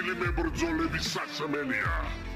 ყოფილი მებრძოლების სასმელია.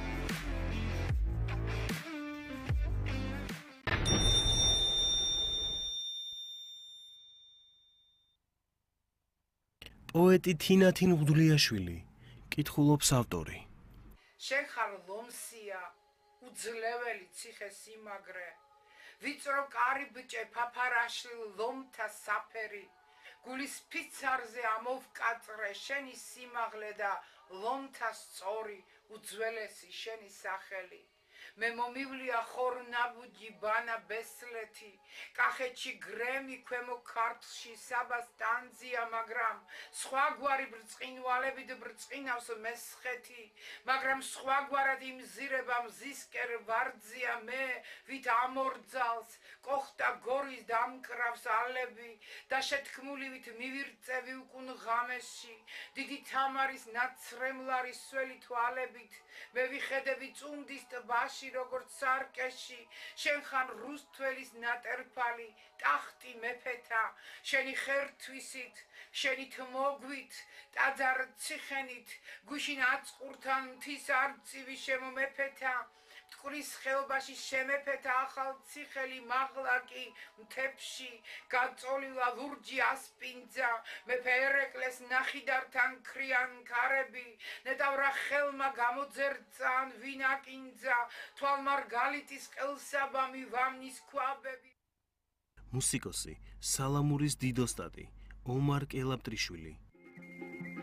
პოეტი თინათინ ღვდლიაშვილი, კითხულობს ავტორი. შენ ხარ ლომსია, უძლეველი ციხესიმაგრე, ვიწრო კარიბჭე ფაფარაშლილ ლომთა საფერი, გულის ფიცარზე ამოვკაწრე შენი სიმაღლე და ლომთა სწორი უძველესი შენი სახელი. მე მომივლია ხორნაბუჯი ბანა ბესლეთი, კახეთში გრემი ქვემო ქართლში საბას ტანძია, მაგრამ სხვაგვარი ბრწყინვალებით ბრწყინავს მესხეთი, მაგრამ სხვაგვარად იმზირება მზისკერ ვარძია მე, ვით ამორძალს კოხტა გორის დამკრავს ალები და შეთქმულივით მივირწევი უკუნ ღამეში, დიდი თამარის ნაცრემლარი სველი თვალებით, მე ვიხედები წუნდის ტბაში როგორც სარკეში, შენ ხარ რუსთველის ნატერფალი, ტახტი მეფეთა, შენი ხერთვისით, შენით მოგვით, ტაძარ ციხენით, გუშინ აწყურთან მთის არწივი შემომეფეთა, მტკვრის ხეობაში შემეფეთა ახალ ციხელი მაღლაკი მთებში, გაწოლილა ლურჯი ასპინძა, მეფე ერეკლეს ნახიდართან ქრიან ქარები, ნეტავრა ხელმა გამოძერწან ვინაკინძა, თვალმარგალიტის ყელსაბამი ვამნის ქვაბები. მუსიკოსი სალამურის დიდოსტატი ომარ კელაპტრიშვილი.